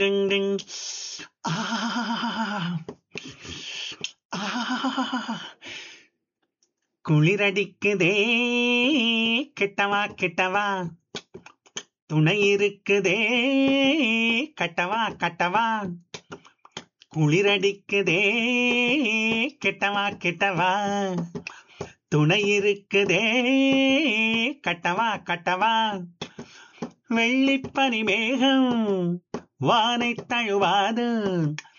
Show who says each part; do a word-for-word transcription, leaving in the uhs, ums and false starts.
Speaker 1: டிங் டிங். ஆ, ஆ, குளிரடிக்குதே, கெட்டவா கெட்டவா, துணை இருக்குதே, கட்டவா கட்டவா, குளிரடிக்குதே, கெட்டவா கெட்டவா, துணை இருக்குதே, கட்டவா கட்டவா. வெள்ளிப்பனி மேகம் வானை தழுவாது,